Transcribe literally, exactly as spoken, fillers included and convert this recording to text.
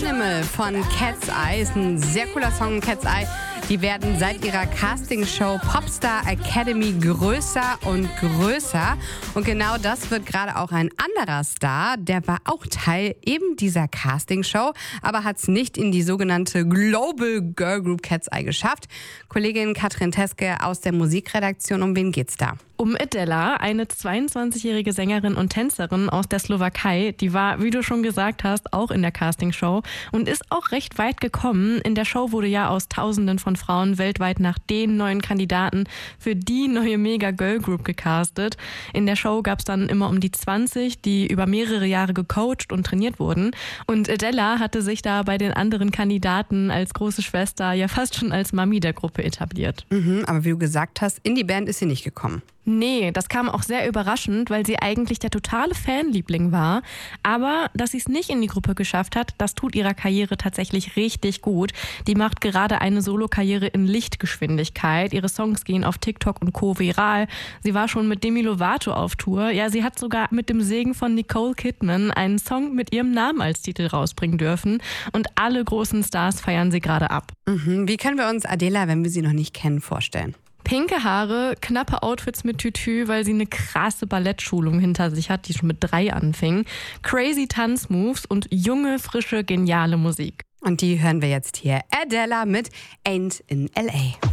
Animal von Cat's Eye ist ein sehr cooler Song. Cat's Eye, die werden seit ihrer Castingshow Popstar Academy größer und größer. Und genau das wird gerade auch ein anderer Star. Der war auch Teil eben dieser Castingshow, aber hat es nicht in die sogenannte Global Girl Group Cat's Eye geschafft. Kollegin Katrin Teske aus der Musikredaktion, um wen geht's da? Um Adela, eine zweiundzwanzigjährige Sängerin und Tänzerin aus der Slowakei. Die war, wie du schon gesagt hast, auch in der Castingshow und ist auch recht weit gekommen. In der Show wurde ja aus Tausenden von Frauen weltweit nach den neuen Kandidaten für die neue Mega-Girl-Group gecastet. In der Show gab es dann immer um die zwanzig, die über mehrere Jahre gecoacht und trainiert wurden. Und Adela hatte sich da bei den anderen Kandidaten als große Schwester ja fast schon als Mami der Gruppe etabliert. Mhm, aber wie du gesagt hast, in die Band ist sie nicht gekommen. Nee, das kam auch sehr überraschend, weil sie eigentlich der totale Fanliebling war. Aber dass sie es nicht in die Gruppe geschafft hat, das tut ihrer Karriere tatsächlich richtig gut. Die macht gerade eine Solokarriere in Lichtgeschwindigkeit. Ihre Songs gehen auf TikTok und Co. viral. Sie war schon mit Demi Lovato auf Tour. Ja, sie hat sogar mit dem Segen von Nicole Kidman einen Song mit ihrem Namen als Titel rausbringen dürfen. Und alle großen Stars feiern sie gerade ab. Mhm. Wie können wir uns Adela, wenn wir sie noch nicht kennen, vorstellen? Pinke Haare, knappe Outfits mit Tütü, weil sie eine krasse Ballettschulung hinter sich hat, die schon mit drei anfing. Crazy Tanzmoves und junge, frische, geniale Musik. Und die hören wir jetzt hier. Adela mit Ain't in L A.